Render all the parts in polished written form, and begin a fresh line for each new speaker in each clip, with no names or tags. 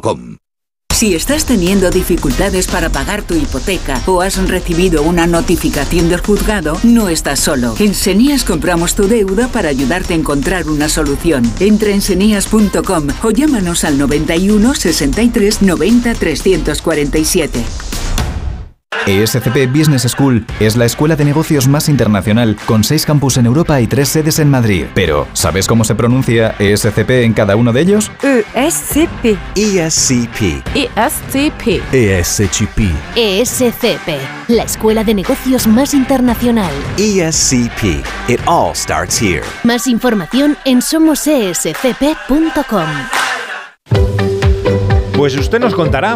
senias.com.
Si estás teniendo dificultades para pagar tu hipoteca o has recibido una notificación del juzgado, no estás solo. En Senias compramos tu deuda para ayudarte a encontrar una solución. Entra en senias.com o llámanos al 91 63 90 347.
ESCP Business School es la escuela de negocios más internacional, con 6 campus en Europa y 3 sedes en Madrid. Pero, ¿sabes cómo se pronuncia ESCP en cada uno de ellos?
ESCP.
ESCP.
ESCP.
ESCP.
ESCP, la escuela de negocios más internacional.
ESCP. It all starts here.
Más información en somosescp.com.
Pues usted nos contará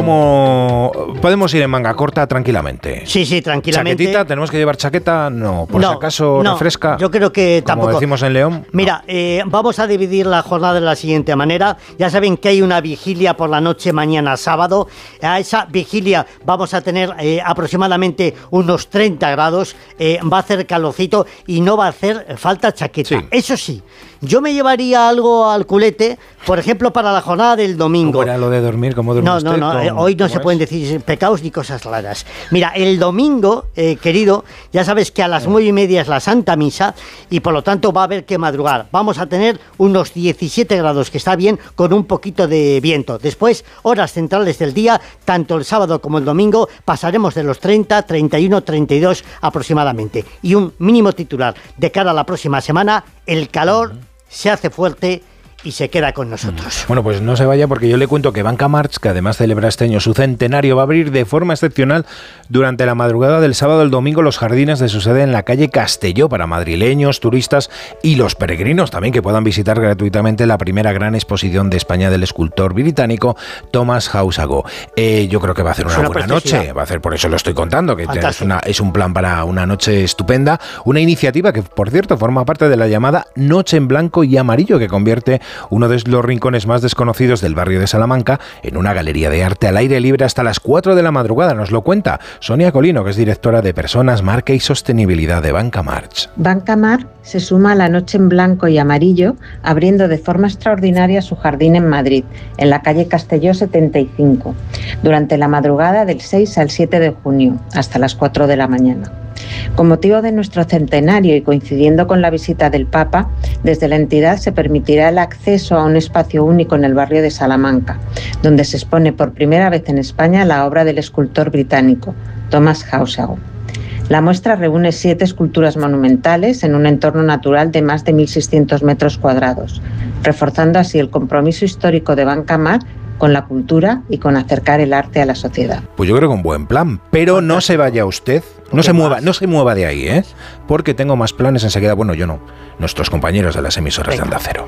cómo podemos ir en manga corta tranquilamente.
Sí, tranquilamente.
¿Chaquetita? ¿Tenemos que llevar chaqueta? No, por si acaso refresca.
Yo creo que tampoco.
Como decimos en León.
Mira, vamos a dividir la jornada de la siguiente manera. Ya saben que hay una vigilia por la noche mañana sábado. A esa vigilia vamos a tener aproximadamente unos 30 grados. Va a hacer calorcito y no va a hacer falta chaqueta. Sí. Eso sí, yo me llevaría algo al culete, por ejemplo, para la jornada del domingo.
¿Cómo era lo de dormir? ¿Cómo duerme usted?
No, hoy no se pueden decir pecados ni cosas raras. Mira, el domingo, querido, ya sabes que a las 9:30 es la Santa Misa y por lo tanto va a haber que madrugar. Vamos a tener unos 17 grados, que está bien, con un poquito de viento. Después, horas centrales del día, tanto el sábado como el domingo, pasaremos de los 30, 31, 32 aproximadamente. Y un mínimo titular de cara a la próxima semana: el calor se hace fuerte y se queda con nosotros.
Bueno, pues no se vaya, porque yo le cuento que Banca March, que además celebra este año su centenario, va a abrir de forma excepcional durante la madrugada del sábado al domingo los jardines de su sede en la calle Castelló para madrileños, turistas y los peregrinos también, que puedan visitar gratuitamente la primera gran exposición de España del escultor británico Thomas Hausago. Yo creo que va a hacer una buena noche, va a hacer, por eso lo estoy contando, que es un plan para una noche estupenda, una iniciativa que, por cierto, forma parte de la llamada Noche en Blanco y Amarillo, que convierte uno de los rincones más desconocidos del barrio de Salamanca en una galería de arte al aire libre hasta las 4 de la madrugada. Nos lo cuenta Sonia Colino, que es directora de Personas, Marca y Sostenibilidad de Banca March.
Banca March se suma a la Noche en Blanco y Amarillo, abriendo de forma extraordinaria su jardín en Madrid, en la calle Castelló 75, durante la madrugada del 6 al 7 de junio, hasta las 4 de la mañana. Con motivo de nuestro centenario y coincidiendo con la visita del Papa, desde la entidad se permitirá el acceso a un espacio único en el barrio de Salamanca, donde se expone por primera vez en España la obra del escultor británico Thomas Hausago. La muestra reúne 7 esculturas monumentales en un entorno natural de más de 1.600 metros cuadrados, reforzando así el compromiso histórico de Banca March con la cultura y con acercar el arte a la sociedad.
Pues yo creo que un buen plan, pero no se vaya usted, no se mueva de ahí, porque tengo más planes enseguida. Bueno, yo no, nuestros compañeros de las emisoras de Onda Cero.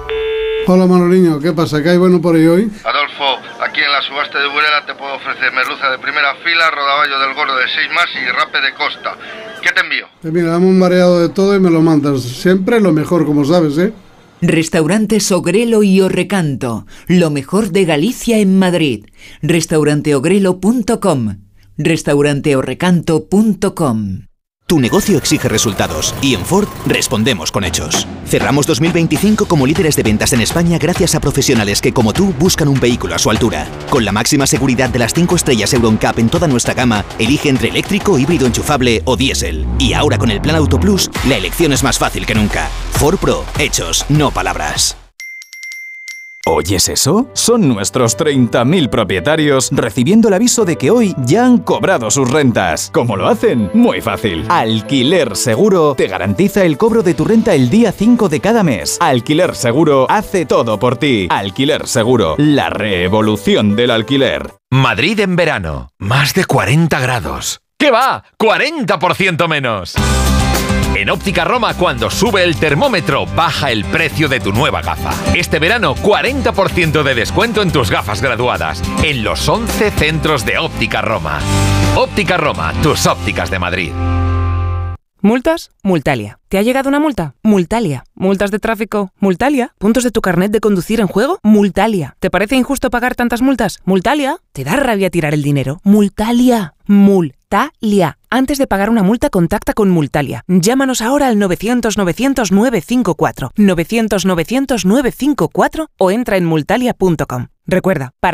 Hola Manoliño, ¿qué pasa? ¿Qué hay bueno por ahí hoy?
Adolfo, aquí en la subasta de Burela te puedo ofrecer merluza de primera fila, rodaballo del gordo de 6 más y rape de costa. ¿Qué te envío?
Mira, dame un mareado de todo y me lo mandas. Siempre lo mejor, como sabes,
Restaurantes Ogrelo y Orrecanto, lo mejor de Galicia en Madrid. Restauranteogrelo.com, restauranteorrecanto.com.
Tu negocio exige resultados y en Ford respondemos con hechos. Cerramos 2025 como líderes de ventas en España gracias a profesionales que, como tú, buscan un vehículo a su altura. Con la máxima seguridad de las 5 estrellas Euro NCAP en toda nuestra gama, elige entre eléctrico, híbrido enchufable o diésel. Y ahora con el Plan Auto Plus, la elección es más fácil que nunca. Ford Pro, hechos, no palabras.
¿Oyes eso? Son nuestros 30.000 propietarios recibiendo el aviso de que hoy ya han cobrado sus rentas. ¿Cómo lo hacen? Muy fácil. Alquiler Seguro te garantiza el cobro de tu renta el día 5 de cada mes. Alquiler Seguro hace todo por ti. Alquiler Seguro, la revolución del alquiler.
Madrid en verano, más de 40 grados. ¿Qué va? ¡40% menos! En Óptica Roma, cuando sube el termómetro, baja el precio de tu nueva gafa. Este verano, 40% de descuento en tus gafas graduadas, en los 11 centros de Óptica Roma. Óptica Roma, tus ópticas de Madrid.
¿Multas? Multalia. ¿Te ha llegado una multa? Multalia. ¿Multas de tráfico? Multalia. ¿Puntos de tu carnet de conducir en juego? Multalia. ¿Te parece injusto pagar tantas multas? Multalia. ¿Te da rabia tirar el dinero? Multalia. Multalia. Antes de pagar una multa, contacta con Multalia. Llámanos ahora al 900-900-954, 900-900-954 o entra en multalia.com. Recuerda, para